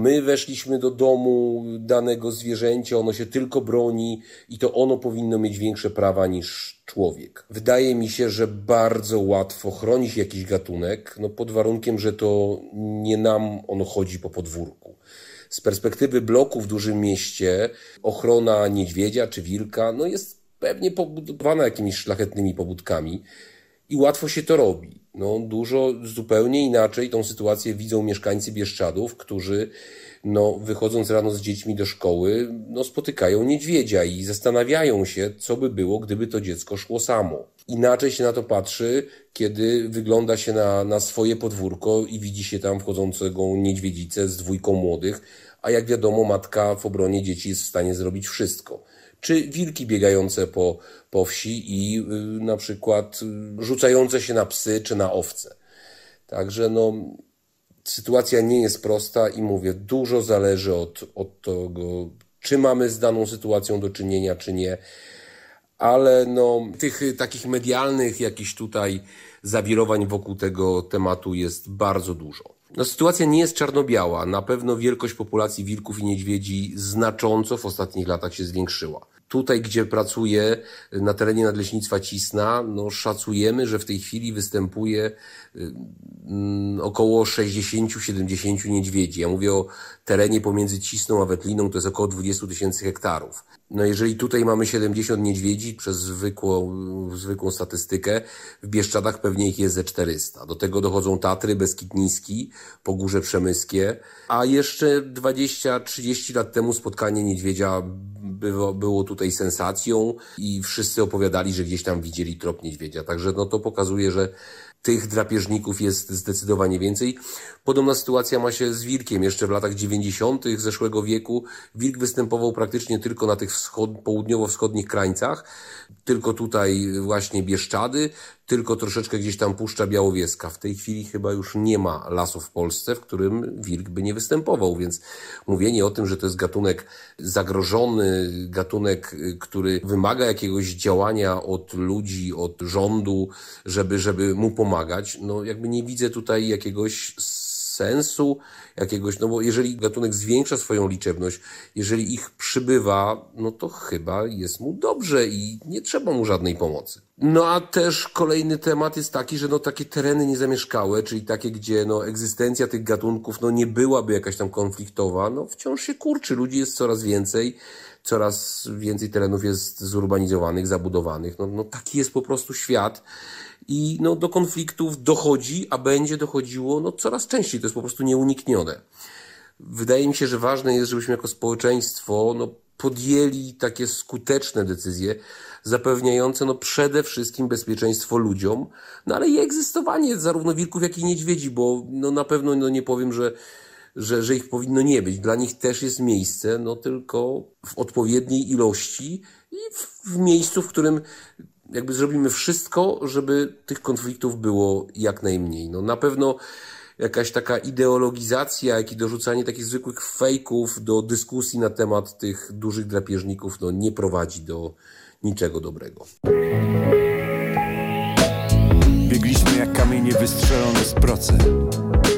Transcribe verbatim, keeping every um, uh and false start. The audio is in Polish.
my weszliśmy do domu danego zwierzęcia, ono się tylko broni i to ono powinno mieć większe prawa niż człowiek. Wydaje mi się, że bardzo łatwo chronić jakiś gatunek, no pod warunkiem, że to nie nam on chodzi po podwórku. Z perspektywy bloku w dużym mieście ochrona niedźwiedzia czy wilka no jest pewnie pobudowana jakimiś szlachetnymi pobudkami i łatwo się to robi. No, dużo zupełnie inaczej tą sytuację widzą mieszkańcy Bieszczadów, którzy no, wychodząc rano z dziećmi do szkoły, no, spotykają niedźwiedzia i zastanawiają się, co by było, gdyby to dziecko szło samo. Inaczej się na to patrzy, kiedy wygląda się na, na swoje podwórko i widzi się tam wchodzącego niedźwiedzicę z dwójką młodych, a jak wiadomo, matka w obronie dzieci jest w stanie zrobić wszystko. Czy wilki biegające po, po wsi i y, na przykład y, rzucające się na psy czy na owce. Także no, sytuacja nie jest prosta i mówię, dużo zależy od, od tego, czy mamy z daną sytuacją do czynienia, czy nie. Ale no, tych takich medialnych jakichś tutaj zawirowań wokół tego tematu jest bardzo dużo. No, sytuacja nie jest czarno-biała. Na pewno wielkość populacji wilków i niedźwiedzi znacząco w ostatnich latach się zwiększyła. Tutaj, gdzie pracuję, na terenie Nadleśnictwa Cisna, no szacujemy, że w tej chwili występuje mm, około sześćdziesiąt do siedemdziesięciu niedźwiedzi. Ja mówię o terenie pomiędzy Cisną a Wetliną, to jest około dwadzieścia tysięcy hektarów. No jeżeli tutaj mamy siedemdziesiąt niedźwiedzi przez zwykłą, zwykłą statystykę, w Bieszczadach pewnie ich jest ze czterysta. Do tego dochodzą Tatry, Beskid Niski, Pogórze Przemyskie, a jeszcze dwadzieścia trzydzieści lat temu spotkanie niedźwiedzia było, było tutaj sensacją i wszyscy opowiadali, że gdzieś tam widzieli trop niedźwiedzia. Także no to pokazuje, że tych drapieżników jest zdecydowanie więcej. Podobna sytuacja ma się z wilkiem. Jeszcze w latach dziewięćdziesiątych zeszłego wieku wilk występował praktycznie tylko na tych wschod- południowo-wschodnich krańcach. Tylko tutaj właśnie Bieszczady, tylko troszeczkę gdzieś tam Puszcza Białowieska. W tej chwili chyba już nie ma lasu w Polsce, w którym wilk by nie występował, więc mówienie o tym, że to jest gatunek zagrożony, gatunek, który wymaga jakiegoś działania od ludzi, od rządu, żeby, żeby mu pomagać, no jakby nie widzę tutaj jakiegoś sensu, jakiegoś, no bo jeżeli gatunek zwiększa swoją liczebność, jeżeli ich przybywa, no to chyba jest mu dobrze i nie trzeba mu żadnej pomocy. No a też kolejny temat jest taki, że no takie tereny niezamieszkałe, czyli takie, gdzie no egzystencja tych gatunków no nie byłaby jakaś tam konfliktowa, no wciąż się kurczy, ludzi jest coraz więcej, coraz więcej terenów jest zurbanizowanych, zabudowanych, no, no taki jest po prostu świat. I no, do konfliktów dochodzi, a będzie dochodziło no, coraz częściej. To jest po prostu nieuniknione. Wydaje mi się, że ważne jest, żebyśmy jako społeczeństwo no, podjęli takie skuteczne decyzje zapewniające no, przede wszystkim bezpieczeństwo ludziom, no ale i egzystowanie zarówno wilków, jak i niedźwiedzi, bo no, na pewno no, nie powiem, że, że, że ich powinno nie być. Dla nich też jest miejsce, no tylko w odpowiedniej ilości i w, w miejscu, w którym jakby zrobimy wszystko, żeby tych konfliktów było jak najmniej. No na pewno jakaś taka ideologizacja, jak i dorzucanie takich zwykłych fejków do dyskusji na temat tych dużych drapieżników no nie prowadzi do niczego dobrego. Biegliśmy jak kamienie wystrzelone z procy.